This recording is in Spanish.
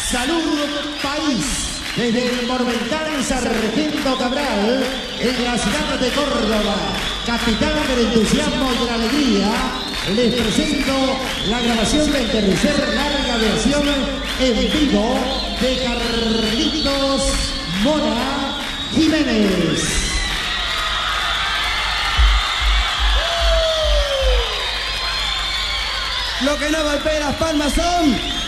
Salud País, desde el Monumental Sargento Cabral, en la ciudad de Córdoba, capital del entusiasmo y de la alegría, les presento la grabación del tercer larga versión en vivo de Carlitos Mora Jiménez. Lo que no golpea las palmas son